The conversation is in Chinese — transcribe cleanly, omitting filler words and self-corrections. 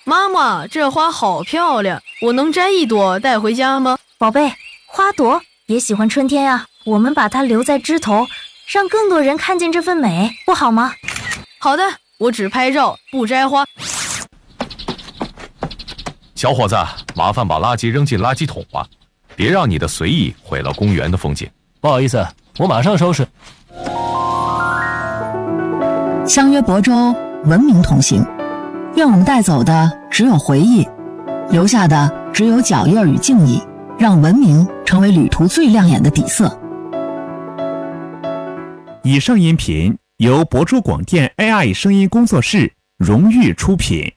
妈妈，这花好漂亮，我能摘一朵带回家吗？ 宝贝，花朵也喜欢春天啊，我们把它留在枝头，让更多人看见这份美，不好吗？ 好的，我只拍照，不摘花。 小伙子，麻烦把垃圾扔进垃圾桶吧，别让你的随意毁了公园的风景。 不好意思，我马上收拾。 相约亳州，文明同行。愿我们带走的只有回忆，留下的只有脚印与敬意，让文明成为旅途最亮眼的底色。 以上音频由亳州广电 AI 声音工作室荣誉出品。